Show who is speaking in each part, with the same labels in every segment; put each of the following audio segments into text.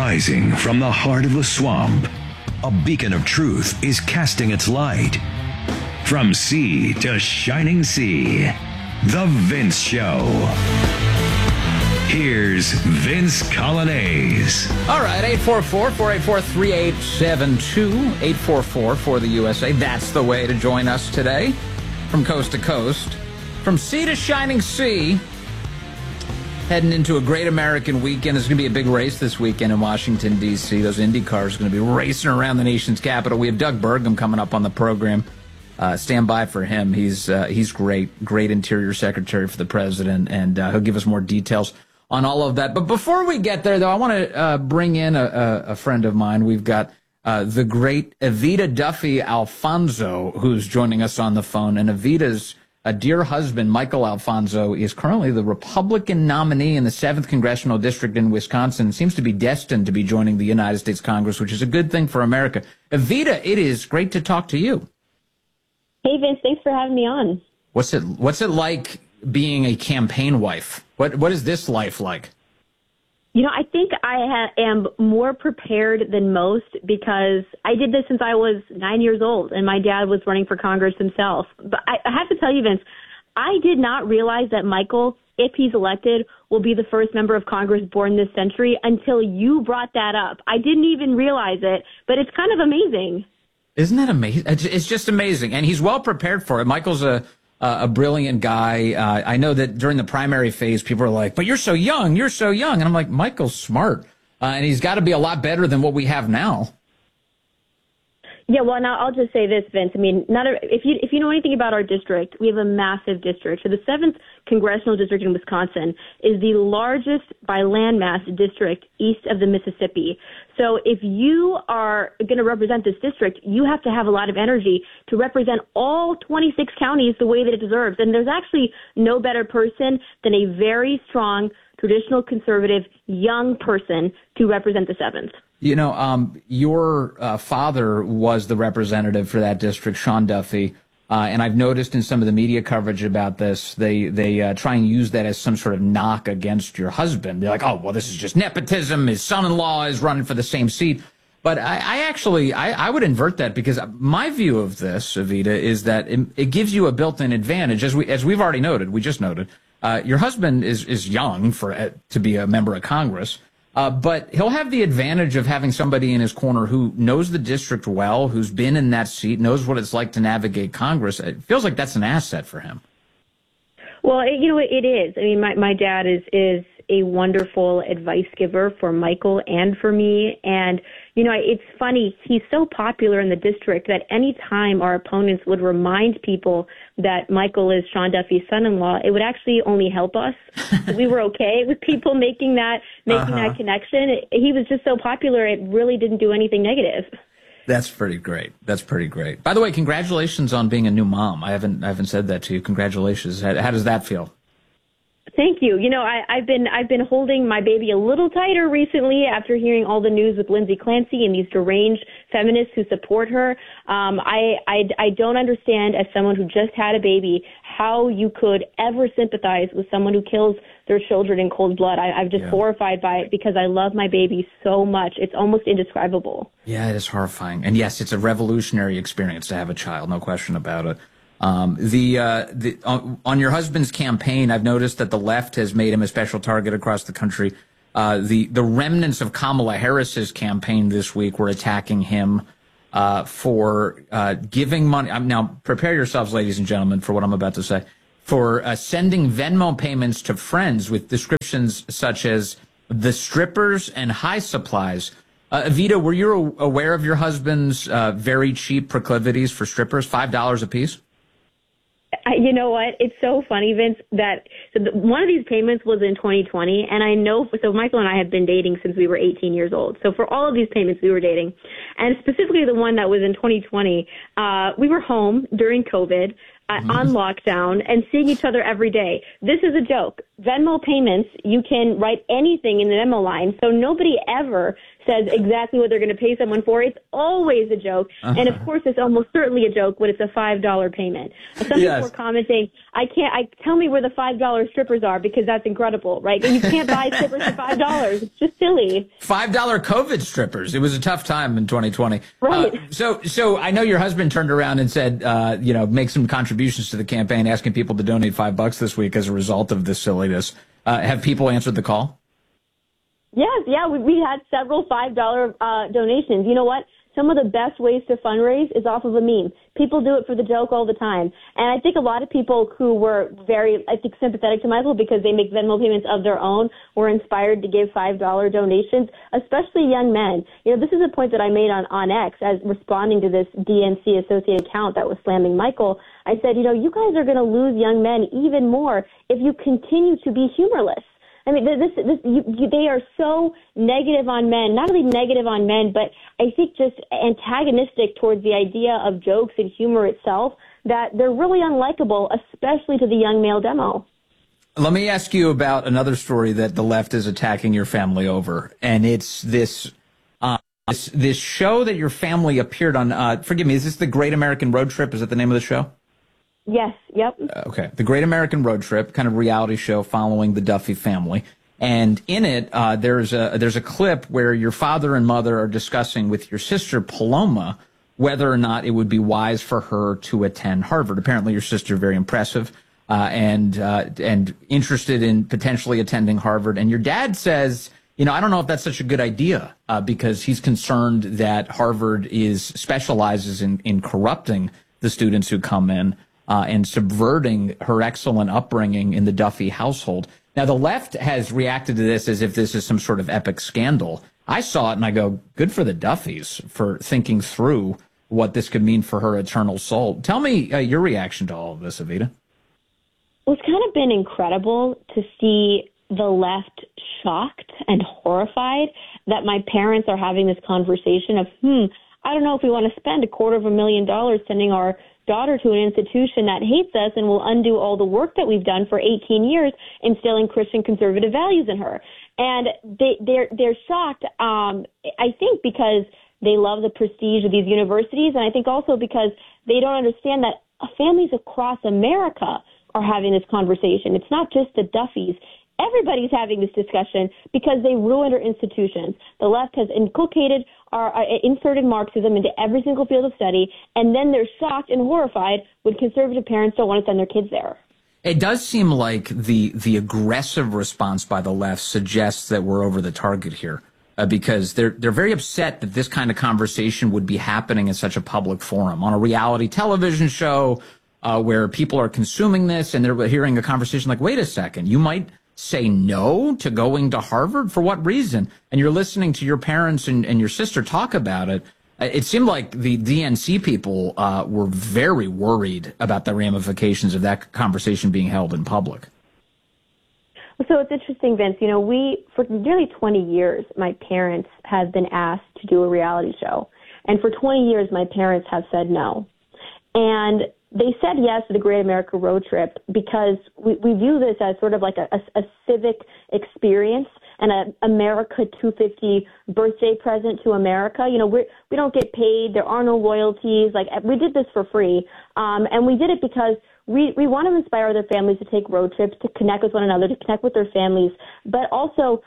Speaker 1: Rising from the heart of the swamp, a beacon of truth is casting its light. From sea to shining sea, The Vince Show. Here's Vince Coglianese.
Speaker 2: All right, 844-484-3872, 844 for the USA. That's the way to join us today from coast to coast. From sea to shining sea, heading into a great American weekend. There's going to be a big race this weekend in Washington, D.C. Those Indy cars are going to be racing around the nation's capital. We have Doug Burgum coming up on the program. Stand by for him. He's great Interior Secretary for the president, and he'll give us more details on all of that. But before we get there, though, I want to bring in a friend of mine. We've got the great Evita Duffy Alfonso, who's joining us on the phone. And Evita's dear husband, Michael Alfonso, is currently the Republican nominee in the 7th Congressional District in Wisconsin. Seems to be destined to be joining the United States Congress, which is a good thing for America. Evita, it is great to talk to you.
Speaker 3: Hey, Vince, thanks for having me on.
Speaker 2: What's it like being a campaign wife? What is this life like?
Speaker 3: You know, I think I am more prepared than most because I did this since I was 9 years old, and my dad was running for Congress himself. But I have to tell you, Vince, I did not realize that Michael, if he's elected, will be the first member of Congress born this century until you brought that up. I didn't even realize it, but it's kind of amazing.
Speaker 2: Isn't that amazing? It's just amazing. And he's well prepared for it. Michael's a brilliant guy. I know that during the primary phase, people are like, but you're so young. And I'm like, Michael's smart. And he's got to be a lot better than what we have now.
Speaker 3: Yeah, well, now I'll just say this, Vince. I mean, if you know anything about our district, we have a massive district. So the 7th Congressional District in Wisconsin is the largest by landmass district east of the Mississippi. So if you are going to represent this district, you have to have a lot of energy to represent all 26 counties the way that it deserves. And there's actually no better person than a very strong, traditional conservative, young person to represent the 7th.
Speaker 2: You know, your father was the representative for that district, Sean Duffy, and I've noticed in some of the media coverage about this, they try and use that as some sort of knock against your husband. They're like, oh, well, this is just nepotism. His son-in-law is running for the same seat. But I would invert that, because my view of this, Evita, is that it gives you a built-in advantage. As we've already noted, we just noted, your husband is young to be a member of Congress. But he'll have the advantage of having somebody in his corner who knows the district well, who's been in that seat, knows what it's like to navigate Congress. It feels like that's an asset for him.
Speaker 3: Well, it is. I mean, my dad is a wonderful advice giver for Michael and for me. And, it's funny. He's so popular in the district that any time our opponents would remind people that Michael is Sean Duffy's son-in-law, it would actually only help us. We were okay with people making that connection. He was just so popular, it really didn't do anything negative.
Speaker 2: That's pretty great. By the way, congratulations on being a new mom. I haven't said that to you. Congratulations. How does that feel?
Speaker 3: Thank you. I've been holding my baby a little tighter recently after hearing all the news with Lindsay Clancy and these deranged feminists who support her. I don't understand, as someone who just had a baby, how you could ever sympathize with someone who kills their children in cold blood. I'm just horrified by it because I love my baby so much. It's almost indescribable.
Speaker 2: Yeah, it is horrifying. And yes, it's a revolutionary experience to have a child, no question about it. On your husband's campaign, I've noticed that the left has made him a special target across the country. The remnants of Kamala Harris's campaign this week were attacking him for giving money. Now, prepare yourselves, ladies and gentlemen, for what I'm about to say. For sending Venmo payments to friends with descriptions such as the strippers and high supplies. Evita, were you aware of your husband's very cheap proclivities for strippers, $5 a piece?
Speaker 3: You know what? It's so funny, Vince, that one of these payments was in 2020, and I know, so Michael and I have been dating since we were 18 years old. So for all of these payments, we were dating. And specifically the one that was in 2020, we were home during COVID, on lockdown, and seeing each other every day. This is a joke. Venmo payments, you can write anything in the Venmo line, so nobody ever says exactly what they're going to pay someone for. It's always a joke. And of course, it's almost certainly a joke when it's a $5 payment. Some people were commenting, Tell me where the $5 strippers are, because that's incredible, right? And you can't buy strippers for $5. It's just silly.
Speaker 2: $5 COVID strippers. It was a tough time in 2020.
Speaker 3: Right.
Speaker 2: So I know your husband turned around and said, make some contributions to the campaign, asking people to donate $5 this week as a result of this silliness. Have people answered the call?
Speaker 3: Yes, yeah, we had several $5 donations. You know what? Some of the best ways to fundraise is off of a meme. People do it for the joke all the time. And I think a lot of people who were very, sympathetic to Michael because they make Venmo payments of their own were inspired to give $5 donations, especially young men. This is a point that I made on X as responding to this DNC associate account that was slamming Michael. I said, you guys are going to lose young men even more if you continue to be humorless. I mean, they are so negative on men, not only negative on men, but I think just antagonistic towards the idea of jokes and humor itself, that they're really unlikable, especially to the young male demo.
Speaker 2: Let me ask you about another story that the left is attacking your family over, and it's this show that your family appeared on. Forgive me, is this the Great American Road Trip? Is that the name of the show?
Speaker 3: Yes. Yep.
Speaker 2: Okay. The Great American Road Trip, kind of reality show following the Duffy family. And in it, there's a clip where your father and mother are discussing with your sister, Paloma, whether or not it would be wise for her to attend Harvard. Apparently your sister, very impressive, and interested in potentially attending Harvard. And your dad says, I don't know if that's such a good idea, because he's concerned that Harvard specializes in corrupting the students who come in. And subverting her excellent upbringing in the Duffy household. Now, the left has reacted to this as if this is some sort of epic scandal. I saw it and I go, good for the Duffys for thinking through what this could mean for her eternal soul. Tell me your reaction to all of this, Evita.
Speaker 3: Well, it's kind of been incredible to see the left shocked and horrified that my parents are having this conversation of, I don't know if we want to spend $250,000 sending our daughter to an institution that hates us and will undo all the work that we've done for 18 years instilling Christian conservative values in her. And they're shocked, I think, because they love the prestige of these universities, and I think also because they don't understand that families across America are having this conversation. It's not just the Duffys. Everybody's having this discussion because they ruined our institutions. The left has inculcated inserted Marxism into every single field of study, and then they're shocked and horrified when conservative parents don't want to send their kids there.
Speaker 2: It does seem like the aggressive response by the left suggests that we're over the target here, because they're very upset that this kind of conversation would be happening in such a public forum on a reality television show where people are consuming this and they're hearing a conversation like, wait a second, you might say no to going to Harvard? For what reason? And you're listening to your parents and your sister talk about it. It seemed like the DNC people were very worried about the ramifications of that conversation being held in public.
Speaker 3: So it's interesting, Vince. For nearly 20 years, my parents have been asked to do a reality show. And for 20 years, my parents have said no. And they said yes to the Great America Road Trip because we view this as sort of like a civic experience and an America 250 birthday present to America. We don't get paid. There are no royalties. We did this for free. And we did it because we want to inspire other families to take road trips, to connect with one another, to connect with their families, but also,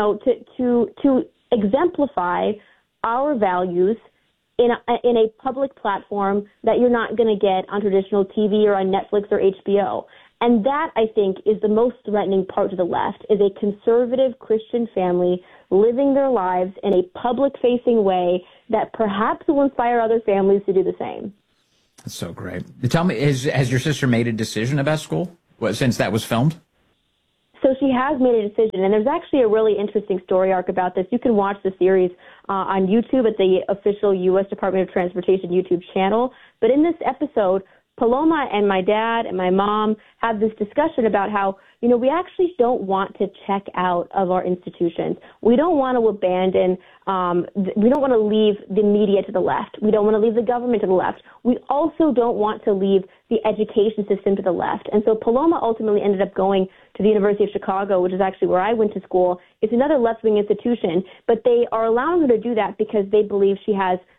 Speaker 3: to exemplify our values in a public platform that you're not going to get on traditional TV or on Netflix or HBO. And that, I think, is the most threatening part to the left, is a conservative Christian family living their lives in a public-facing way that perhaps will inspire other families to do the same.
Speaker 2: That's so great. Tell me, has your sister made a decision about school since that was filmed?
Speaker 3: So she has made a decision, and there's actually a really interesting story arc about this. You can watch the series on YouTube at the official U.S. Department of Transportation YouTube channel. But in this episode, Paloma and my dad and my mom have this discussion about how, we actually don't want to check out of our institutions. We don't want to abandon, we don't want to leave the media to the left. We don't want to leave the government to the left. We also don't want to leave the education system to the left. And so Paloma ultimately ended up going to the University of Chicago, which is actually where I went to school. It's another left-wing institution, but they are allowing her to do that because they believe she has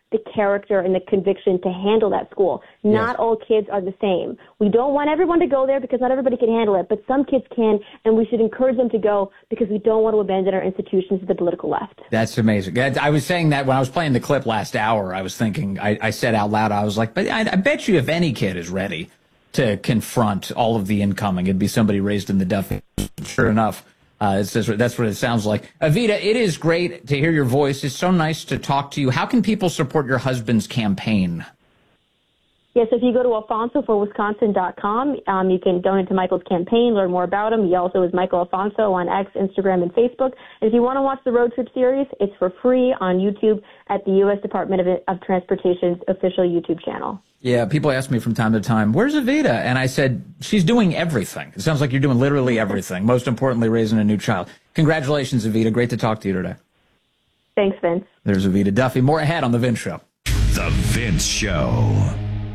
Speaker 3: the character and the conviction to handle that school. Not all kids are the same. We don't want everyone to go there because not everybody can handle it, but some kids can, and we should encourage them to go because we don't want to abandon our institutions to the political left.
Speaker 2: That's amazing. I was saying that when I was playing the clip last hour. I was thinking, I said out loud, I was like, but I bet you if any kid is ready to confront all of the incoming, it'd be somebody raised in the Duffy. Sure enough. That's what it sounds like. Evita, it is great to hear your voice. It's so nice to talk to you. How can people support your husband's campaign?
Speaker 3: Yes, if you go to alfonsoforwisconsin.com, you can donate to Michael's campaign, learn more about him. He also is Michael Alfonso on X, Instagram, and Facebook. And if you want to watch the road trip series, it's for free on YouTube at the U.S. Department of Transportation's official YouTube channel.
Speaker 2: Yeah, people ask me from time to time, where's Evita? And I said, she's doing everything. It sounds like you're doing literally everything. Most importantly, raising a new child. Congratulations, Evita. Great to talk to you today.
Speaker 3: Thanks, Vince.
Speaker 2: There's Evita Duffy. More ahead on The Vince Show.
Speaker 1: The Vince Show.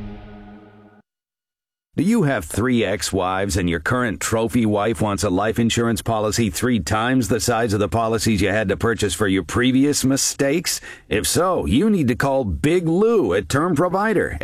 Speaker 4: Do you have 3 ex-wives and your current trophy wife wants a life insurance policy 3 times the size of the policies you had to purchase for your previous mistakes? If so, you need to call Big Lou at Term Provider,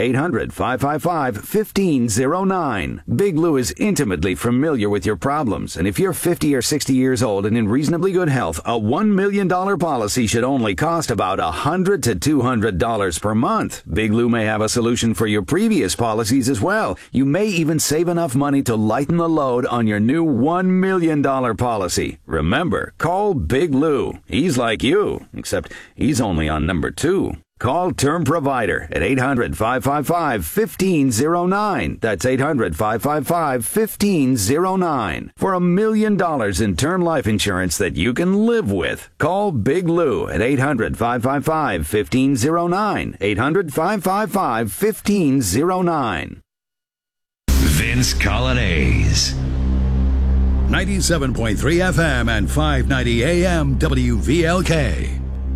Speaker 4: 800-555-1509. Big Lou is intimately familiar with your problems, and if you're 50 or 60 years old and in reasonably good health, a $1 million policy should only cost about $100 to $200 per month. Big Lou may have a solution for your previous policies as well. You may even save enough money to lighten the load on your new $1 million policy. Remember, call Big Lou. He's like you, except he's only on number 2. Call Term Provider at 800-555-1509. That's 800-555-1509. For $1 million in term life insurance that you can live with. Call Big Lou at 800-555-1509. 800-555-1509.
Speaker 1: Vince Colonnese.
Speaker 5: 97.3 FM and 590 AM WVLK.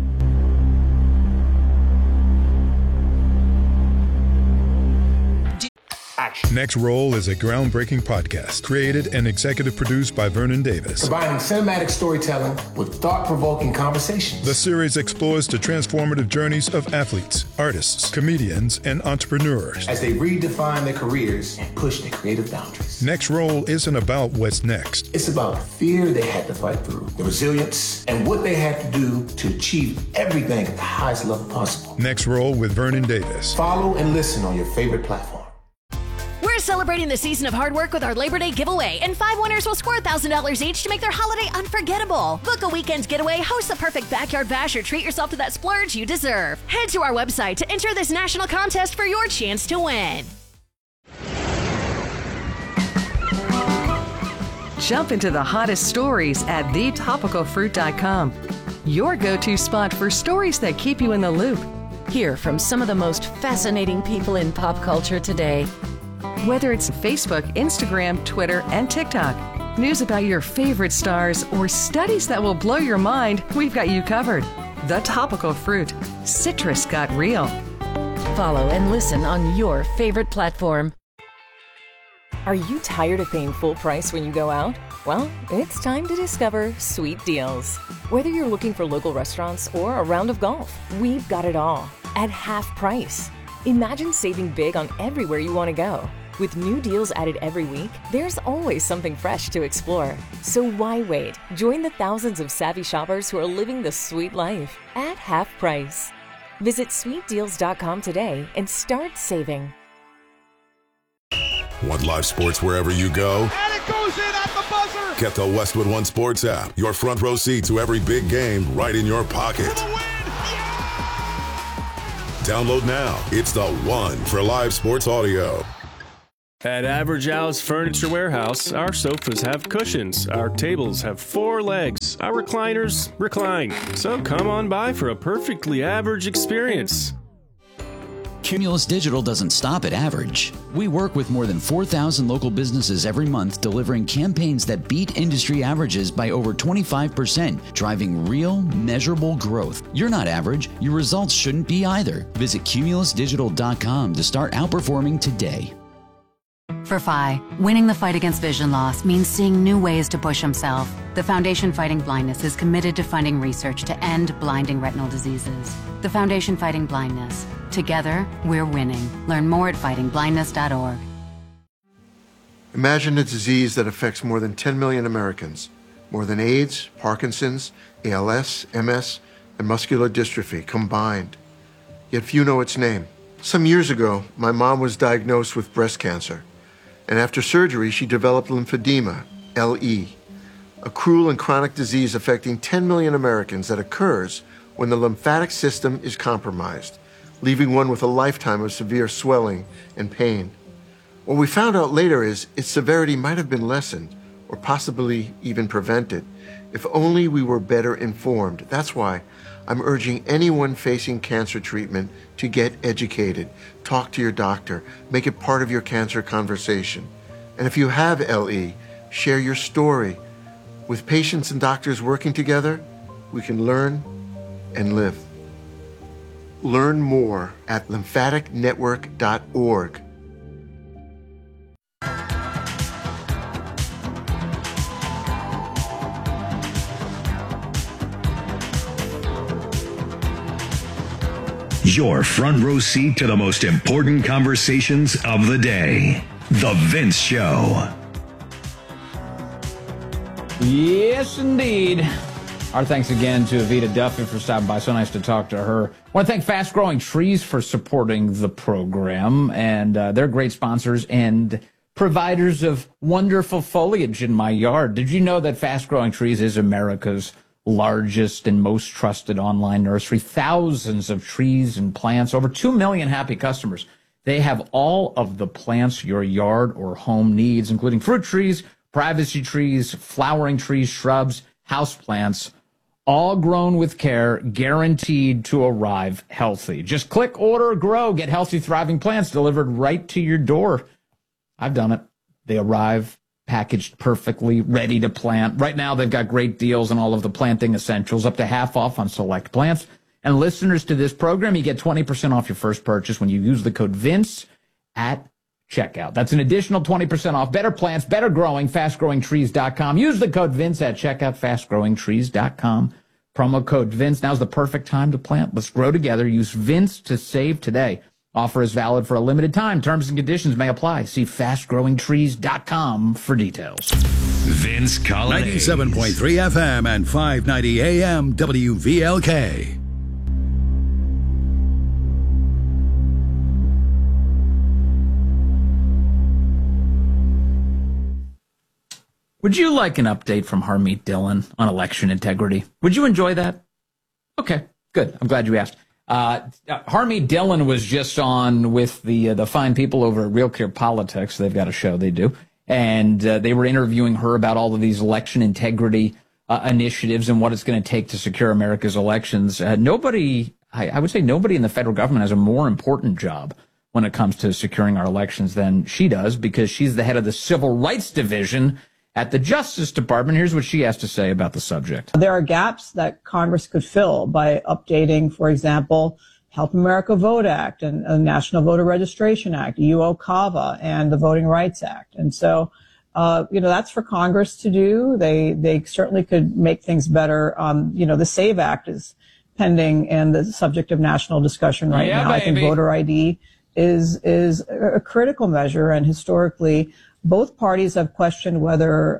Speaker 6: Next Roll is a groundbreaking podcast created and executive produced by Vernon Davis.
Speaker 7: Combining cinematic storytelling with thought-provoking conversations.
Speaker 6: The series explores the transformative journeys of athletes, artists, comedians, and entrepreneurs
Speaker 7: as they redefine their careers and push their creative boundaries.
Speaker 6: Next Roll isn't about what's next.
Speaker 7: It's about the fear they had to fight through, the resilience, and what they had to do to achieve everything at the highest level possible.
Speaker 6: Next Roll with Vernon Davis.
Speaker 7: Follow and listen on your favorite platform.
Speaker 8: We're celebrating the season of hard work with our Labor Day giveaway, and 5 winners will score $1,000 each to make their holiday unforgettable. Book a weekend getaway, host the perfect backyard bash, or treat yourself to that splurge you deserve. Head to our website to enter this national contest for your chance to win.
Speaker 9: Jump into the hottest stories at thetopicalfruit.com. Your go-to spot for stories that keep you in the loop.
Speaker 10: Hear from some of the most fascinating people in pop culture today.
Speaker 9: Whether it's Facebook, Instagram, Twitter, and TikTok, news about your favorite stars, or studies that will blow your mind, we've got you covered. The Topical Fruit. Citrus got real.
Speaker 10: Follow and listen on your favorite platform.
Speaker 11: Are you tired of paying full price when you go out? Well, it's time to discover Sweet Deals. Whether you're looking for local restaurants or a round of golf, we've got it all at half price. Imagine saving big on everywhere you want to go. With new deals added every week, there's always something fresh to explore. So why wait? Join the thousands of savvy shoppers who are living the sweet life at half price. Visit sweetdeals.com today and start saving.
Speaker 12: Want live sports wherever you go?
Speaker 13: And it goes in at the buzzer!
Speaker 12: Get the Westwood One Sports app. Your front row seat to every big game right in your pocket.
Speaker 13: For the win!
Speaker 12: Download now. It's the one for live sports audio.
Speaker 14: At Average Alice Furniture Warehouse, our sofas have cushions, our tables have 4 legs, our recliners recline. So come on by for a perfectly average experience.
Speaker 15: Cumulus Digital doesn't stop at average. We work with more than 4,000 local businesses every month, delivering campaigns that beat industry averages by over 25%, driving real, measurable growth. You're not average. Your results shouldn't be either. Visit cumulusdigital.com to start outperforming today.
Speaker 16: For Phi, winning the fight against vision loss means seeing new ways to push himself. The Foundation Fighting Blindness is committed to funding research to end blinding retinal diseases. The Foundation Fighting Blindness. Together, we're winning. Learn more at fightingblindness.org.
Speaker 17: Imagine a disease that affects more than 10 million Americans, more than AIDS, Parkinson's, ALS, MS, and muscular dystrophy combined. Yet few know its name. Some years ago, my mom was diagnosed with breast cancer, and after surgery, she developed lymphedema, LE, a cruel and chronic disease affecting 10 million Americans that occurs when the lymphatic system is compromised, leaving one with a lifetime of severe swelling and pain. What we found out later is its severity might have been lessened or possibly even prevented if only we were better informed. That's why I'm urging anyone facing cancer treatment to get educated. Talk to your doctor. Make it part of your cancer conversation. And if you have LE, share your story. With patients and doctors working together, we can learn and live. Learn more at lymphaticnetwork.org.
Speaker 1: Your front row seat to the most important conversations of the day. The Vince Show.
Speaker 2: Yes, indeed. Our thanks again to Evita Duffy for stopping by. So nice to talk to her. I want to thank Fast Growing Trees for supporting the program. And they're great sponsors and providers of wonderful foliage in my yard. Did you know that Fast Growing Trees is America's largest and most trusted online nursery? Thousands of trees and plants, over 2 million happy customers. They have all of the plants your yard or home needs, including fruit trees, privacy trees, flowering trees, shrubs, houseplants, all grown with care, guaranteed to arrive healthy. Just click, order, grow, get healthy, thriving plants delivered right to your door. I've done it. They arrive packaged perfectly, ready to plant. Right now, they've got great deals on all of the planting essentials, up to half off on select plants. And listeners to this program, you get 20% off your first purchase when you use the code VINCE at checkout. That's an additional 20% off. Better plants, better growing, fastgrowingtrees.com. Use the code VINCE at checkout, fastgrowingtrees.com. Promo code VINCE. Now's the perfect time to plant. Let's grow together. Use VINCE to save today. Offer is valid for a limited time. Terms and conditions may apply. See fastgrowingtrees.com for details.
Speaker 1: Vince Coglianese.
Speaker 5: 97.3 FM and 590 AM WVLK.
Speaker 2: Would you like an update from Harmeet Dillon on election integrity? Would you enjoy that? Okay, good. I'm glad you asked. Harmeet Dillon was just on with the fine people over at Real Clear Politics. They've got a show they do. And they were interviewing her about all of these election integrity initiatives and what it's going to take to secure America's elections. I would say nobody in the federal government has a more important job when it comes to securing our elections than she does, because she's the head of the Civil Rights Division at the Justice Department. Here's what she has to say about the subject.
Speaker 18: There are gaps that Congress could fill by updating, for example, Help America Vote Act and the National Voter Registration Act, UOCAVA, and the Voting Rights Act. And so, that's for Congress to do. They certainly could make things better. The SAVE Act is pending and the subject of national discussion right now. Baby. I think voter ID is a critical measure, and historically, both parties have questioned whether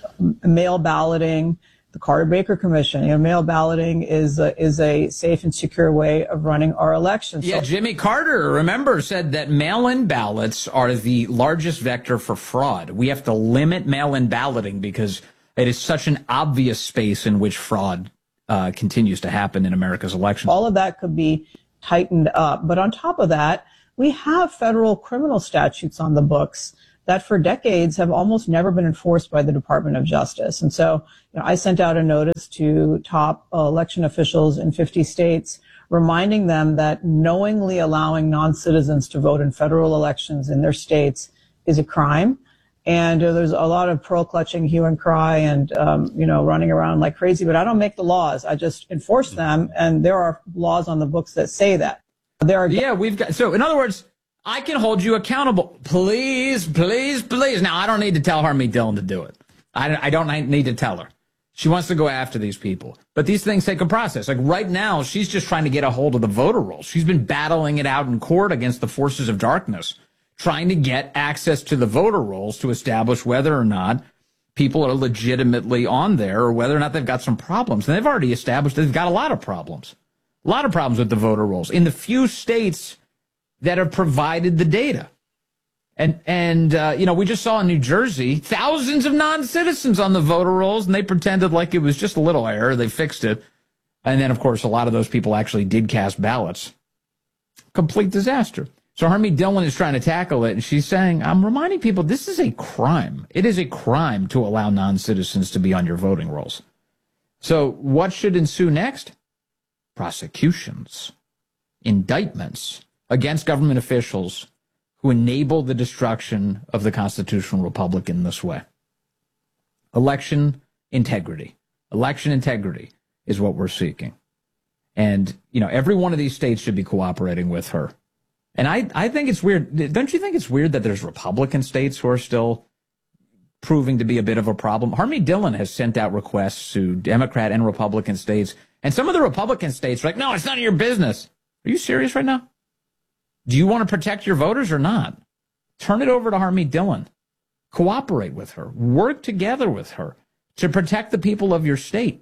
Speaker 18: mail balloting, the Carter-Baker Commission, mail balloting is a safe and secure way of running our elections.
Speaker 2: Yeah, Jimmy Carter, remember, said that mail-in ballots are the largest vector for fraud. We have to limit mail-in balloting because it is such an obvious space in which fraud continues to happen in America's elections.
Speaker 18: All of that could be tightened up. But on top of that, we have federal criminal statutes on the books that for decades have almost never been enforced by the Department of Justice. And so, I sent out a notice to top election officials in 50 states, reminding them that knowingly allowing non-citizens to vote in federal elections in their states is a crime. And there's a lot of pearl clutching, hue and cry, and, running around like crazy. But I don't make the laws. I just enforce them. And there are laws on the books that say that.
Speaker 2: We've got, so in other words, I can hold you accountable. Please, please, please. Now, I don't need to tell Harmeet Dillon to do it. I don't need to tell her. She wants to go after these people. But these things take a process. Like right now, she's just trying to get a hold of the voter rolls. She's been battling it out in court against the forces of darkness, trying to get access to the voter rolls to establish whether or not people are legitimately on there or whether or not they've got some problems. And they've already established they've got a lot of problems. A lot of problems with the voter rolls in the few states that have provided the data. And we just saw in New Jersey, thousands of non-citizens on the voter rolls, and they pretended like it was just a little error. They fixed it. And then, of course, a lot of those people actually did cast ballots. Complete disaster. So Harmeet Dillon is trying to tackle it, and she's saying, I'm reminding people this is a crime. It is a crime to allow non-citizens to be on your voting rolls. So what should ensue next? Prosecutions, indictments against government officials who enable the destruction of the constitutional republic in this way. Election integrity. Election integrity is what we're seeking. And, every one of these states should be cooperating with her. And I think it's weird. Don't you think it's weird that there's Republican states who are still proving to be a bit of a problem? Harmeet Dillon has sent out requests to Democrat and Republican states. And some of the Republican states are like, no, it's none of your business. Are you serious right now? Do you want to protect your voters or not? Turn it over to Harmeet Dillon. Cooperate with her. Work together with her to protect the people of your state.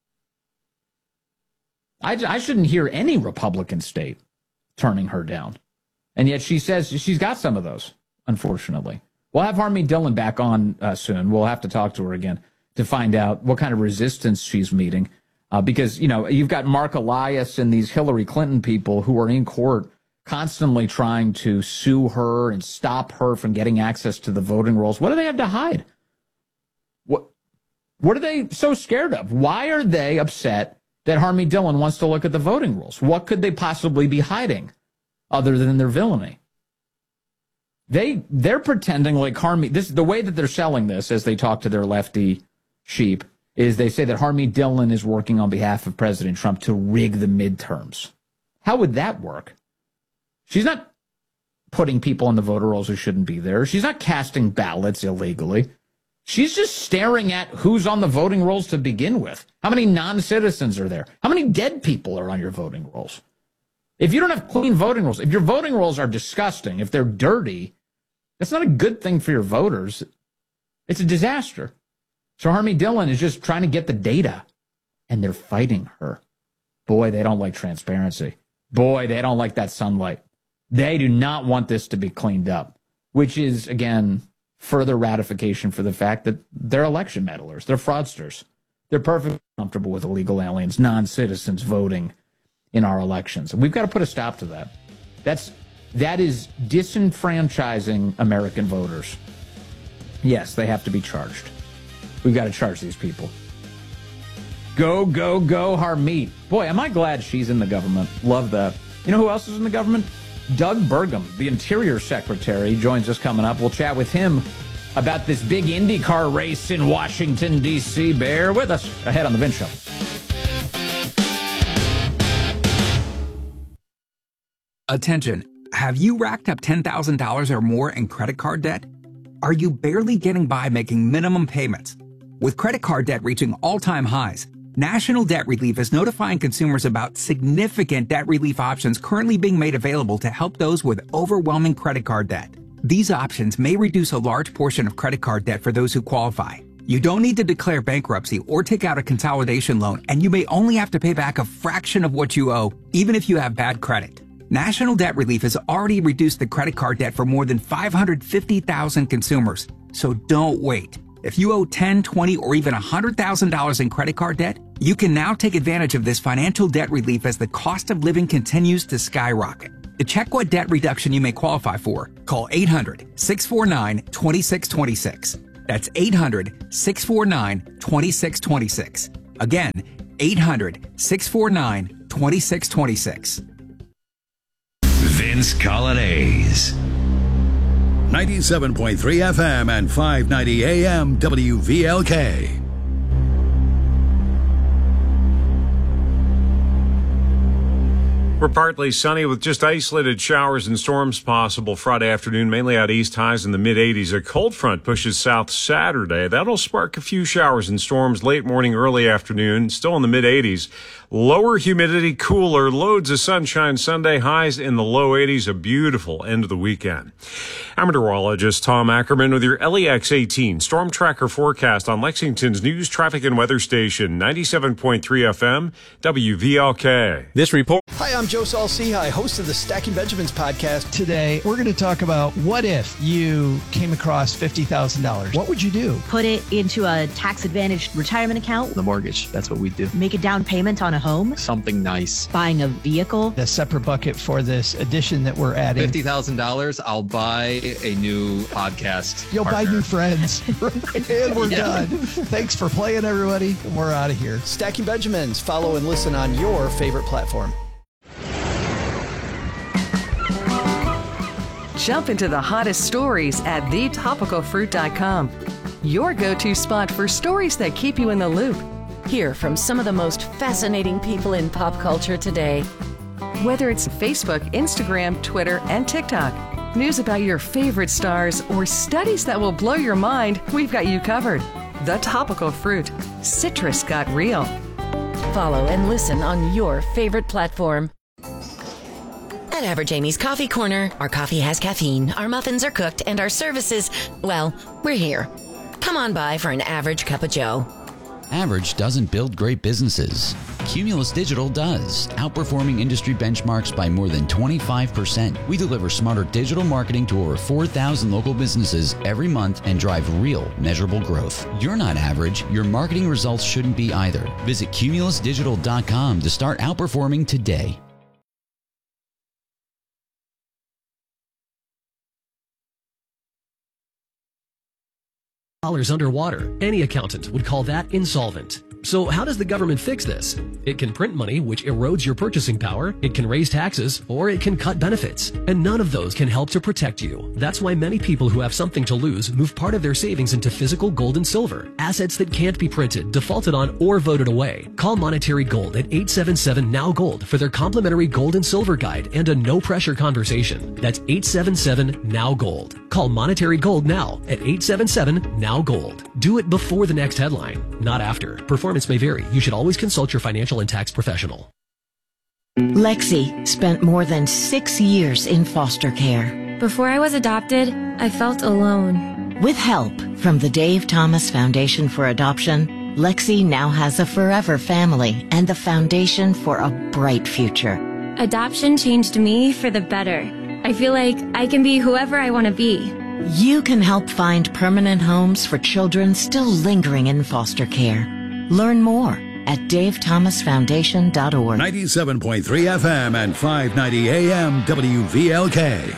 Speaker 2: I shouldn't hear any Republican state turning her down. And yet she says she's got some of those, unfortunately. We'll have Harmeet Dillon back on soon. We'll have to talk to her again to find out what kind of resistance she's meeting. Because, you've got Mark Elias and these Hillary Clinton people who are in court constantly trying to sue her and stop her from getting access to the voting rolls. What do they have to hide? What are they so scared of? Why are they upset that Harmeet Dillon wants to look at the voting rolls? What could they possibly be hiding other than their villainy? They're pretending like Harmeet, the way that they're selling this as they talk to their lefty sheep is they say that Harmeet Dillon is working on behalf of President Trump to rig the midterms. How would that work? She's not putting people on the voter rolls who shouldn't be there. She's not casting ballots illegally. She's just staring at who's on the voting rolls to begin with. How many non-citizens are there? How many dead people are on your voting rolls? If you don't have clean voting rolls, if your voting rolls are disgusting, if they're dirty, that's not a good thing for your voters. It's a disaster. So Harmeet Dillon is just trying to get the data, and they're fighting her. Boy, they don't like transparency. Boy, they don't like that sunlight. They do not want this to be cleaned up, which is, again, further ratification for the fact that they're election meddlers. They're fraudsters. They're perfectly comfortable with illegal aliens, non-citizens voting in our elections. And we've got to put a stop to that. That is disenfranchising American voters. Yes, they have to be charged. We've got to charge these people. Go, go, go, Harmeet. Boy, am I glad she's in the government. Love that. You know who else is in the government? Doug Burgum, the Interior Secretary, joins us coming up. We'll chat with him about this big IndyCar race in Washington, D.C. Bear with us ahead on The Vince Show.
Speaker 19: Attention. Have you racked up $10,000 or more in credit card debt? Are you barely getting by making minimum payments? With credit card debt reaching all-time highs, National Debt Relief is notifying consumers about significant debt relief options currently being made available to help those with overwhelming credit card debt. These options may reduce a large portion of credit card debt for those who qualify. You don't need to declare bankruptcy or take out a consolidation loan, and you may only have to pay back a fraction of what you owe, even if you have bad credit. National Debt Relief has already reduced the credit card debt for more than 550,000 consumers, so don't wait. If you owe $10,000, $20,000, or even $100,000 in credit card debt, you can now take advantage of this financial debt relief as the cost of living continues to skyrocket. To check what debt reduction you may qualify for, call 800-649-2626. That's 800-649-2626. Again, 800-649-2626.
Speaker 1: Vince Coglianese.
Speaker 5: 97.3 FM and 590 AM WVLK.
Speaker 20: We're partly sunny with just isolated showers and storms possible Friday afternoon, mainly out east, highs in the mid-80s. A cold front pushes south Saturday. That'll spark a few showers and storms late morning, early afternoon, still in the mid-80s. Lower humidity, cooler, loads of sunshine Sunday, highs in the low 80s, a beautiful end of the weekend. I'm meteorologist Tom Ackerman with your LEX 18 Storm Tracker forecast on Lexington's news, traffic, and weather station, 97.3 FM, WVLK.
Speaker 21: This report. Hi, I'm Joe Saul-Sehy, host of the Stacking Benjamins podcast.
Speaker 22: Today, we're going to talk about what if you came across $50,000? What would you do?
Speaker 23: Put it into a tax-advantaged retirement account.
Speaker 24: The mortgage, that's what we do.
Speaker 23: Make a down payment on a home.
Speaker 24: Something nice.
Speaker 23: Buying a vehicle.
Speaker 22: A separate bucket for this addition that we're adding.
Speaker 24: $50,000, I'll buy a new podcast.
Speaker 22: You'll
Speaker 24: partner.
Speaker 22: buy new friends. And we're done. Thanks for playing, everybody. We're out of here.
Speaker 21: Stacking Benjamins. Follow and listen on your favorite platform.
Speaker 9: Jump into the hottest stories at thetopicalfruit.com. Your go-to spot for stories that keep you in the loop.
Speaker 10: Hear from some of the most fascinating people in pop culture today.
Speaker 9: Whether it's Facebook, Instagram, Twitter, and TikTok, news about your favorite stars, or studies that will blow your mind, we've got you covered. The Topical Fruit. Citrus got real.
Speaker 10: Follow and listen on your favorite platform.
Speaker 8: At Average Amy's Coffee Corner, our coffee has caffeine, our muffins are cooked, and our services, well, we're here. Come on by for an average cup of joe.
Speaker 15: Average doesn't build great businesses. Cumulus Digital does, outperforming industry benchmarks by more than 25%. We deliver smarter digital marketing to over 4,000 local businesses every month and drive real, measurable growth. You're not average. Your marketing results shouldn't be either. Visit cumulusdigital.com to start outperforming today.
Speaker 25: Underwater. Any accountant would call that insolvent. So how does the government fix this? It can print money, which erodes your purchasing power, it can raise taxes, or it can cut benefits. And none of those can help to protect you. That's why many people who have something to lose move part of their savings into physical gold and silver, assets that can't be printed, defaulted on, or voted away. Call Monetary Gold at 877-NOW-GOLD for their complimentary gold and silver guide and a no-pressure conversation. That's 877-NOW-GOLD. Call Monetary Gold now at 877-NOW-GOLD. Do it before the next headline, not after. Performance may vary. You should always consult your financial and tax professional.
Speaker 26: Lexi spent more than 6 years in foster care.
Speaker 27: Before I was adopted, I felt alone.
Speaker 26: With help from the Dave Thomas Foundation for Adoption, Lexi now has a forever family and the foundation for a bright future.
Speaker 27: Adoption changed me for the better. I feel like I can be whoever I want to be.
Speaker 26: You can help find permanent homes for children still lingering in foster care. Learn more at davethomasfoundation.org.
Speaker 5: 97.3 FM and 590 AM WVLK.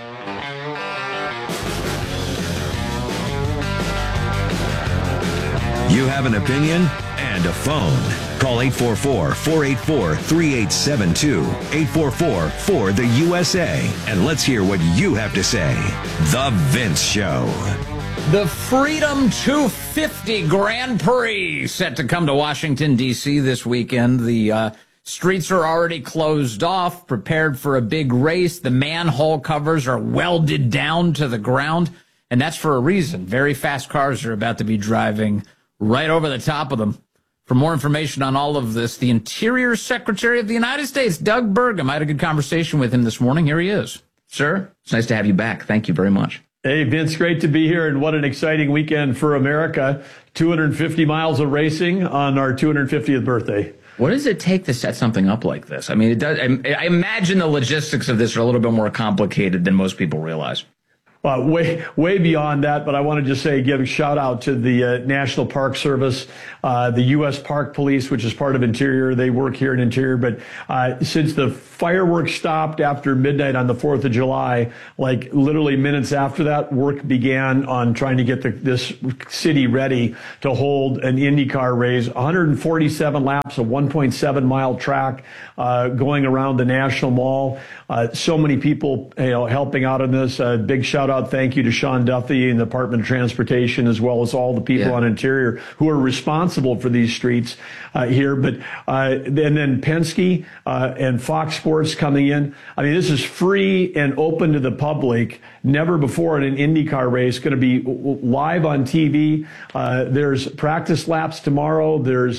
Speaker 1: You have an opinion and a phone. Call 844-484-3872. 844-4-THE-USA. And let's hear what you have to say. The Vince Show.
Speaker 2: The Freedom 250 Grand Prix set to come to Washington, D.C. this weekend. The streets are already closed off, prepared for a big race. The manhole covers are welded down to the ground, and that's for a reason. Very fast cars are about to be driving right over the top of them. For more information on all of this, the Interior Secretary of the United States, Doug Burgum. I had a good conversation with him this morning. Here he is. Sir, it's nice to have you back. Thank you very much.
Speaker 28: Hey, Vince, great to be here, and what an exciting weekend for America. 250 miles of racing on our 250th birthday.
Speaker 2: What does it take to set something up like this? I mean, it does. I imagine the logistics of this are a little bit more complicated than most people realize.
Speaker 28: Way beyond that, but I want to just say, give a shout out to the National Park Service, the U.S. Park Police, which is part of Interior. They work here in Interior, but since the fireworks stopped after midnight on the 4th of July, like literally minutes after that, work began on trying to get this city ready to hold an IndyCar race. 147 laps, a 1.7-mile track going around the National Mall. So many people helping out in this. Big shout out out. Thank you to Sean Duffy and the Department of Transportation, as well as all the people on Interior who are responsible for these streets here. But and then Penske and Fox Sports coming in. I mean, this is free and open to the public. Never before in an IndyCar race. Going to be live on TV. There's practice laps tomorrow. There's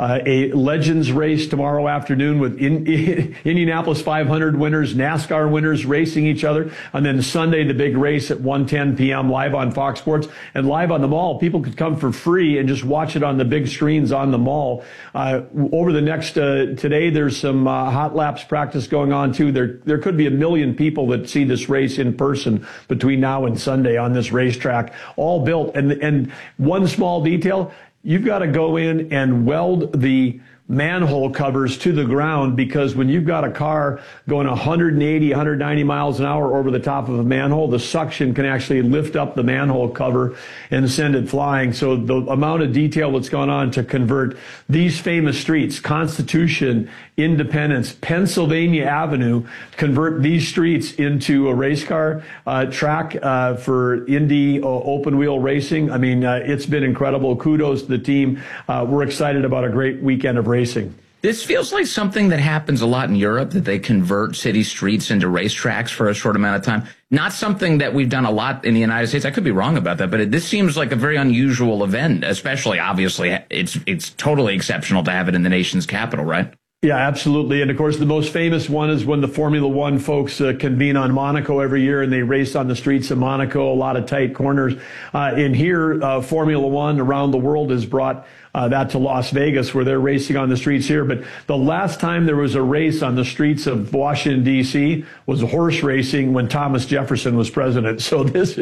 Speaker 28: a Legends race tomorrow afternoon with Indianapolis 500 winners, NASCAR winners racing each other. And then Sunday, the big race at 1:10 p.m. live on Fox Sports and live on the mall. People could come for free and just watch it on the big screens on the mall. Over the next, today, there's some hot laps practice going on too. There could be 1 million people that see this race in person between now and Sunday on this racetrack, all built. And one small detail, you've got to go in and weld the manhole covers to the ground, because when you've got a car going 180, 190 miles an hour over the top of a manhole, the suction can actually lift up the manhole cover and send it flying. So the amount of detail that's gone on to convert these famous streets, Constitution, Independence, Pennsylvania Avenue, convert these streets into a race car track for Indy open wheel racing. I mean, it's been incredible. Kudos to the team. We're excited about a great weekend of racing.
Speaker 2: This feels like something that happens a lot in Europe, that they convert city streets into racetracks for a short amount of time. Not something that we've done a lot in the United States. I could be wrong about that, but this seems like a very unusual event, especially, obviously, it's totally exceptional to have it in the nation's capital, right?
Speaker 28: Yeah, absolutely. And of course, the most famous one is when the Formula One folks convene on Monaco every year, and they race on the streets of Monaco, a lot of tight corners. In here, Formula One around the world has brought that to Las Vegas, where they're racing on the streets here. But the last time there was a race on the streets of Washington, D.C. was horse racing when Thomas Jefferson was president. So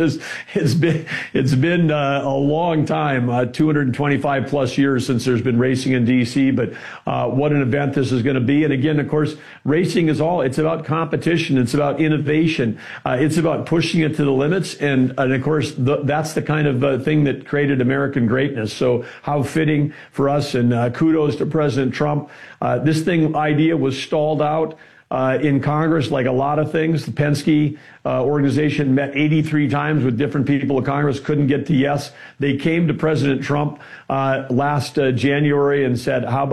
Speaker 28: it's been a long time, 225 plus years since there's been racing in D.C. But what an event this is going to be. And again, of course, racing is it's about competition. It's about innovation. It's about pushing it to the limits. And of course, that's the kind of thing that created American greatness. So how fitting for us, and kudos to President Trump. This idea was stalled out in Congress, like a lot of things. The Penske organization met 83 times with different people in Congress, couldn't get to yes. They came to President Trump last January and said, how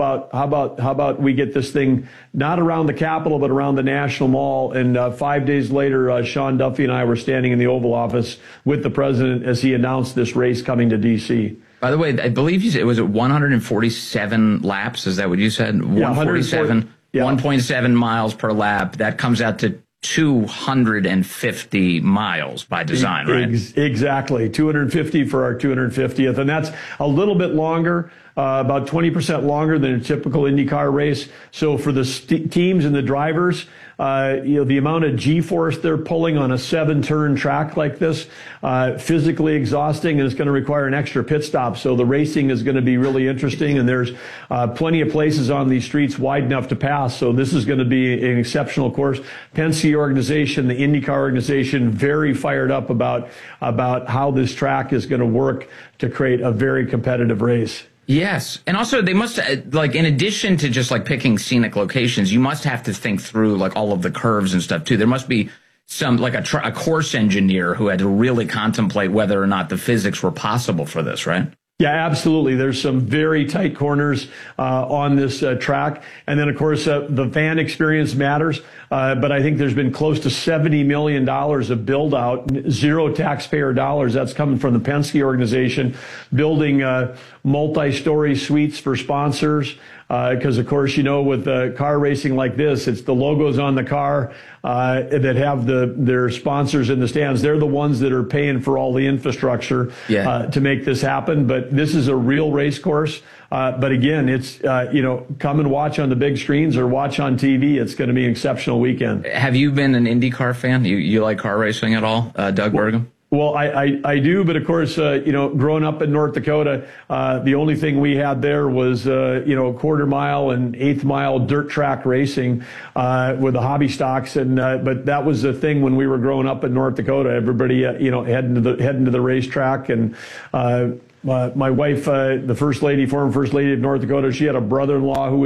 Speaker 28: about we get this thing not around the Capitol, but around the National Mall? And 5 days later, Sean Duffy and I were standing in the Oval Office with the president as he announced this race coming to D.C.
Speaker 2: By the way, I believe you said, was it 147 laps? Is that what you said? 147, 1.7 miles per lap. That comes out to 250 miles by design, right?
Speaker 28: Exactly. 250 for our 250th. And that's a little bit longer, about 20% longer than a typical IndyCar race. So for the teams and the drivers, the amount of G-force they're pulling on a 7-turn track like this, physically exhausting, and it's going to require an extra pit stop. So the racing is going to be really interesting, and there's plenty of places on these streets wide enough to pass. So this is going to be an exceptional course. Penske organization, the IndyCar organization, very fired up about how this track is going to work to create a very competitive race.
Speaker 2: Yes. And also they must, in addition to just picking scenic locations, you must have to think through all of the curves and stuff too. There must be some, a course engineer who had to really contemplate whether or not the physics were possible for this, right?
Speaker 28: Yeah, absolutely. There's some very tight corners on this track. And then, of course, the fan experience matters. But I think there's been close to $70 million of build out, zero taxpayer dollars. That's coming from the Penske organization, building multi-story suites for sponsors. Because, of course, with car racing like this, it's the logos on the car that have their sponsors in the stands. They're the ones that are paying for all the infrastructure to make this happen. But this is a real race course. But again, it's, come and watch on the big screens or watch on TV. It's going to be an exceptional weekend.
Speaker 2: Have you been an IndyCar fan? You like car racing at all, Doug Burgum?
Speaker 28: Well, I do, but of course, growing up in North Dakota, the only thing we had there was, quarter mile and eighth mile dirt track racing, with the hobby stocks. And, but that was the thing when we were growing up in North Dakota, everybody, heading to the racetrack. And, my wife, the former first lady of North Dakota, she had a brother-in-law who was